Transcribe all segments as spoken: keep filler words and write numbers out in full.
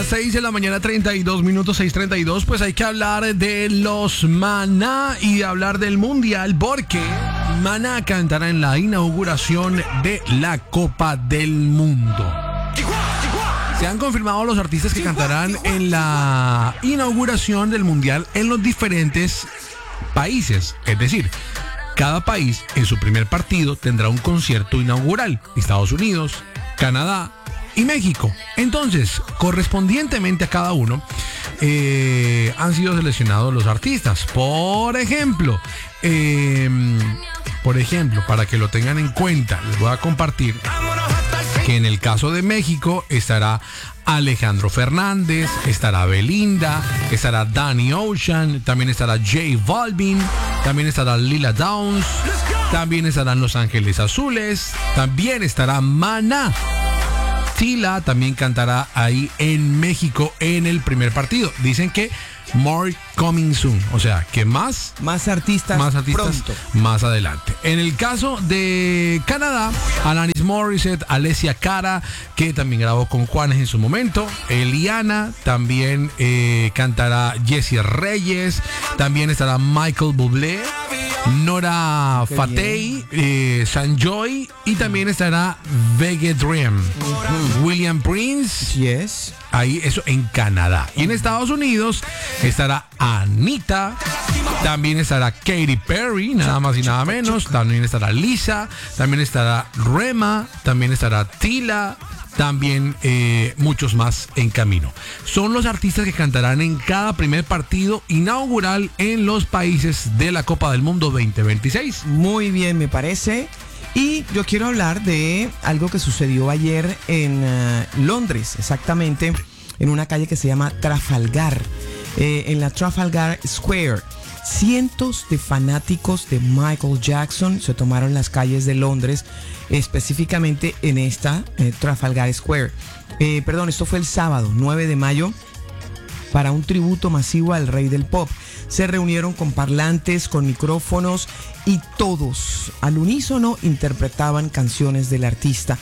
seis de la mañana, treinta y dos minutos, seis treinta y dos. Pues hay que hablar de los Maná y hablar del Mundial, porque Maná cantará en la inauguración de la Copa del Mundo. Se han confirmado los artistas que cantarán en la inauguración del Mundial en los diferentes países. Es decir, cada país en su primer partido tendrá un concierto inaugural. Estados Unidos, Canadá y México. Entonces, correspondientemente a cada uno, eh, han sido seleccionados los artistas. Por ejemplo, eh, por ejemplo, para que lo tengan en cuenta, les voy a compartir que en el caso de México estará Alejandro Fernández, estará Belinda, estará Danny Ocean, también estará J Balvin, también estará Lila Downs, también estarán Los Ángeles Azules, también estará Maná. Tila también cantará ahí en México en el primer partido. Dicen que more coming soon, o sea, que más más artistas, más artistas pronto, más adelante. En el caso de Canadá, Alanis Morissette, Alessia Cara, que también grabó con Juanes en su momento, Eliana, también eh, cantará Jessie Reyes, también estará Michael Bublé, Nora Qué Fatey, eh, Sanjoy, y también estará Vega Dream, uh-huh. William Prince. Yes. Ahí, eso en Canadá. Y en Estados Unidos estará Anita, también estará Katy Perry, nada más y nada menos, también estará Lisa, también estará Rema, también estará Tila, también eh, muchos más en camino. Son los artistas que cantarán en cada primer partido inaugural en los países de la Copa del Mundo veinte veintiséis. Muy bien, me parece. Y yo quiero hablar de algo que sucedió ayer en uh, Londres, exactamente en una calle que se llama Trafalgar, eh, en la Trafalgar Square. Cientos de fanáticos de Michael Jackson se tomaron las calles de Londres, específicamente en esta eh, Trafalgar Square. Eh, perdón, esto fue el sábado, nueve de mayo, para un tributo masivo al rey del pop. Se reunieron con parlantes, con micrófonos, y todos al unísono interpretaban canciones del artista.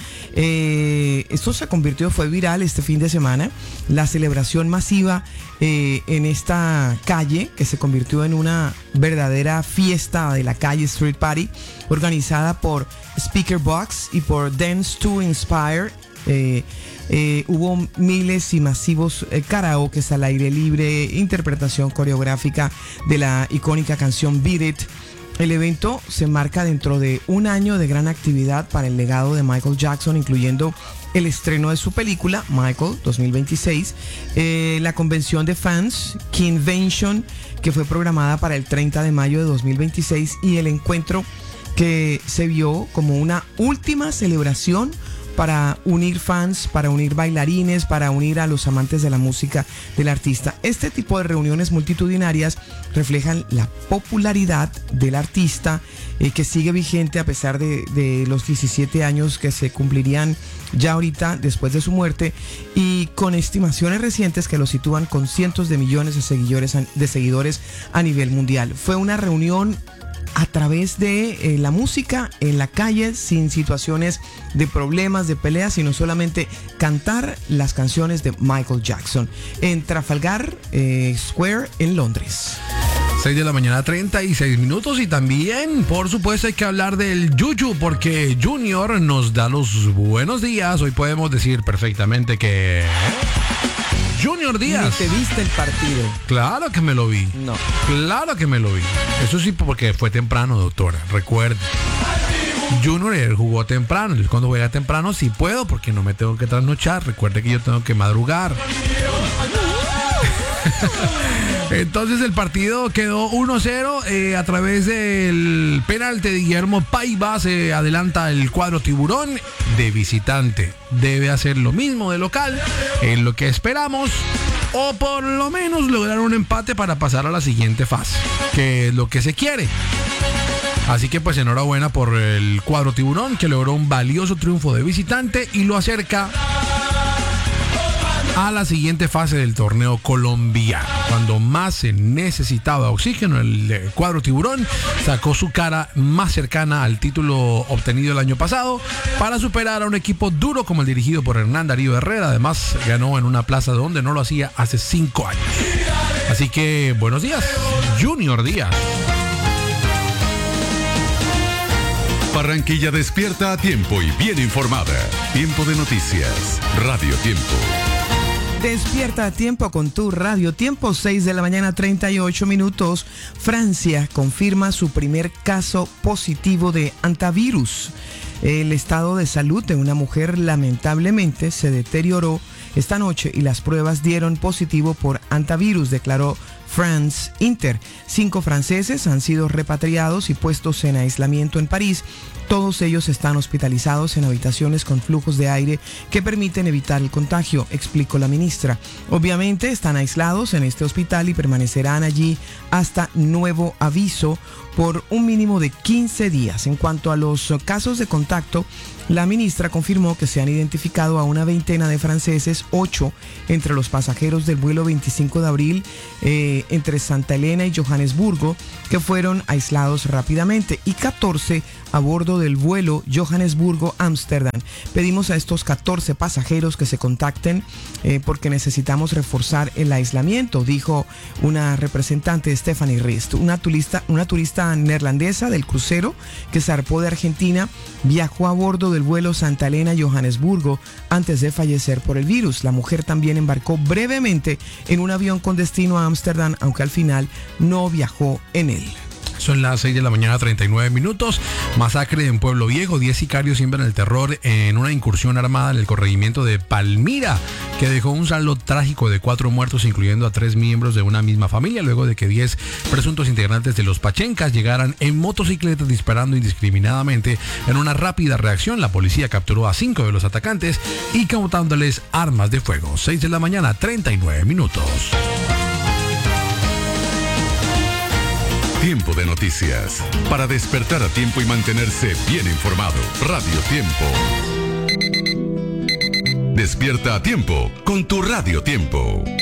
Eh, esto se convirtió, fue viral este fin de semana, la celebración masiva eh, en esta calle, que se convirtió en una verdadera fiesta de la calle, Street Party, organizada por Speaker Box y por Dance to Inspire. Eh, eh, hubo miles y masivos eh, karaokes al aire libre, interpretación coreográfica de la icónica canción Beat It. El evento se marca dentro de un año de gran actividad para el legado de Michael Jackson, incluyendo el estreno de su película Michael dos mil veintiséis, eh, la convención de fans Kinvention, que fue programada para el treinta de mayo de dos mil veintiséis, y el encuentro que se vio como una última celebración para unir fans, para unir bailarines, para unir a los amantes de la música del artista. Este tipo de reuniones multitudinarias reflejan la popularidad del artista, eh, que sigue vigente a pesar de, de los diecisiete años que se cumplirían ya ahorita después de su muerte, y con estimaciones recientes que lo sitúan con cientos de millones de seguidores, de seguidores a nivel mundial. Fue una reunión a través de eh, la música en la calle, sin situaciones de problemas, de peleas, sino solamente cantar las canciones de Michael Jackson en Trafalgar eh, Square en Londres. seis de la mañana, treinta y seis minutos. Y también, por supuesto, hay que hablar del Yuyu, porque Junior nos da los buenos días. Hoy podemos decir perfectamente que Junior Díaz. ¿Ni te viste el partido? Claro que me lo vi. No. Claro que me lo vi. Eso sí, porque fue temprano, doctora. Recuerde. Junior él jugó temprano. Y cuando juega temprano sí puedo, porque no me tengo que trasnochar. Recuerde que yo tengo que madrugar. Entonces el partido quedó uno cero eh, a través del penalti de Guillermo Paiva. Se adelanta el cuadro tiburón de visitante. Debe hacer lo mismo de local, en lo que esperamos, o por lo menos lograr un empate para pasar a la siguiente fase, que es lo que se quiere. Así que pues enhorabuena por el cuadro tiburón, que logró un valioso triunfo de visitante y lo acerca a la siguiente fase del torneo colombiano. Cuando más se necesitaba oxígeno, el cuadro tiburón sacó su cara más cercana al título obtenido el año pasado para superar a un equipo duro como el dirigido por Hernán Darío Herrera. Además, ganó en una plaza donde no lo hacía hace cinco años. Así que, buenos días, Junior Díaz. Barranquilla despierta a tiempo y bien informada. Tiempo de noticias. Radio Tiempo. Despierta a tiempo con tu Radio Tiempo, seis de la mañana, treinta y ocho minutos. Francia confirma su primer caso positivo de hantavirus. El estado de salud de una mujer lamentablemente se deterioró esta noche y las pruebas dieron positivo por hantavirus, declaró France Inter. Cinco franceses han sido repatriados y puestos en aislamiento en París. Todos ellos están hospitalizados en habitaciones con flujos de aire que permiten evitar el contagio, explicó la ministra. Obviamente están aislados en este hospital y permanecerán allí hasta nuevo aviso por un mínimo de quince días. En cuanto a los casos de contacto, la ministra confirmó que se han identificado a una veintena de franceses, ocho entre los pasajeros del vuelo veinticinco de abril eh, entre Santa Elena y Johannesburgo, que fueron aislados rápidamente, y catorce a bordo del vuelo Johannesburgo-Ámsterdam. Pedimos a estos catorce pasajeros que se contacten eh, porque necesitamos reforzar el aislamiento, dijo una representante, Stephanie Rist, una turista, una turista neerlandesa del crucero que zarpó de Argentina, viajó a bordo del vuelo Santa Elena-Johannesburgo antes de fallecer por el virus. La mujer también embarcó brevemente en un avión con destino a Ámsterdam, aunque al final no viajó en él. Son las seis de la mañana, treinta y nueve minutos. Masacre en Pueblo Viejo. diez sicarios siembran el terror en una incursión armada en el corregimiento de Palmira, que dejó un saldo trágico de cuatro muertos, incluyendo a tres miembros de una misma familia, luego de que diez presuntos integrantes de los Pachencas llegaran en motocicletas disparando indiscriminadamente. En una rápida reacción, la policía capturó a cinco de los atacantes y cautándoles armas de fuego. seis de la mañana, treinta y nueve minutos. Tiempo de noticias. Para despertar a tiempo y mantenerse bien informado. Radio Tiempo. Despierta a tiempo con tu Radio Tiempo.